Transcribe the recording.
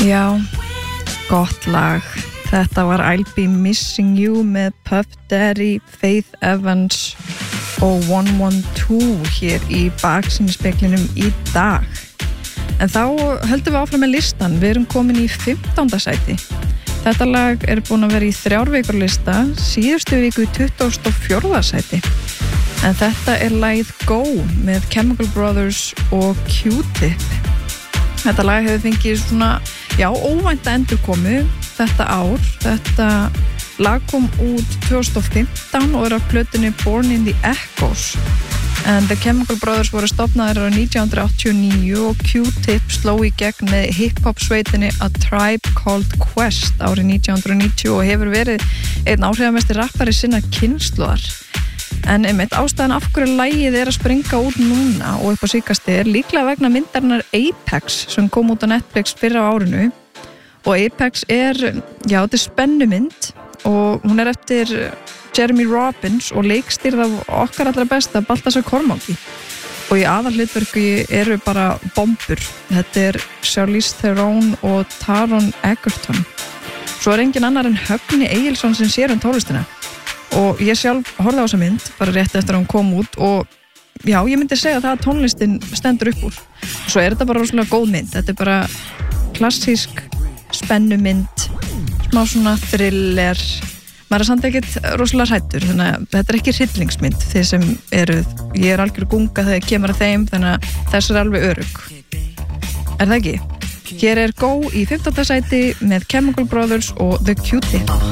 Já, gott lag. Þetta var I'll Be Missing You með Puff Daddy, Faith Evans og 112 hér í baksýnisspeglinum í dag. En þá höldum við áfram með listan. Við erum komin í 15. sæti. Þetta lag er búin að vera í 3 vikur lista, síðustu viku í 24. sæti. En þetta er lagið Go með Chemical Brothers og Q-Tip. Þetta lag hefur fengið svona, óvænta endurkomu þetta ár. Þetta lag kom út 2015 og er á plötunni Born in the Echoes. En The Chemical Brothers voru stofnaðir á 1989 og Q-Tip sló í gegn með hip-hop sveitinni A Tribe Called Quest árið 1990 og hefur verið einn áhrifamesti rappari sinna kynslóðar. En einmitt, ástæðan af hverju lagið er að springa út núna og upp á síkasti er líklega vegna myndarinnar Apex sem kom út á Netflix fyrr á árinu. Og Apex þetta er spennumynd og hún er eftir Jeremy Robbins og leikstýrð af okkar allra besta Baltasar Kormáki. Og í aðalhlutverki eru bara bombur. Þetta er Charlize Theron og Taron Egerton. Svo er engin annar en Högni Egilsson sem sér tónlistina. Og ég sjálf horfði á þessa mynd bara rétt eftir að hún kom út og ég myndi segja það að tónlistin stendur upp úr. Svo er þetta bara rosalega góð mynd. Þetta er bara klassísk spennumynd, smá svona thriller. Maður er samt ekkert rosalega hræddur, þannig að þetta er ekki hryllingsmynd þið sem eruð. Ég er algjör gunga þegar kemur að þeim, þannig að þess er alveg örugg. Er það ekki? Hér er Go í 15. sæti með Chemical Brothers og The Q-Tip.